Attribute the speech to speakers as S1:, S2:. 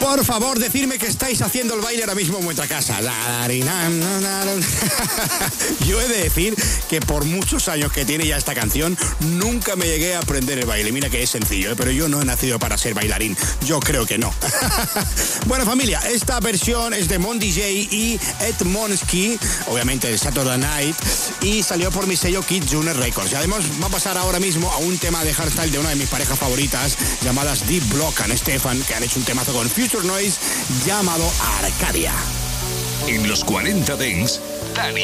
S1: Por favor, decidme que estáis haciendo el baile ahora mismo en vuestra casa. Yo he de decir que por muchos años que tiene ya esta canción, nunca me llegué a aprender el baile. Mira que es sencillo, pero yo no he nacido para ser bailarín. Yo creo que no. Bueno, familia, esta versión es de Mon DJ y Ed Monsky, obviamente de Saturday Night, y salió por mi sello Kid Junior Records. Y además va a pasar ahora mismo a un tema de hardstyle de una de mis parejas favoritas, llamadas Deep Block and Stefan, que han hecho un temazo con Future Noise llamado Arcadia.
S2: En los 40 Dance, Dani